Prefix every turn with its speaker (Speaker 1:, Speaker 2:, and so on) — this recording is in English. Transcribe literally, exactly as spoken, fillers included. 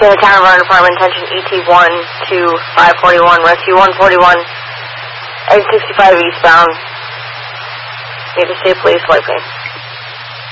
Speaker 1: the town of our department, attention E T one to five forty-one, rescue one forty-one, eight sixty-five eastbound. Need to stay police wiping.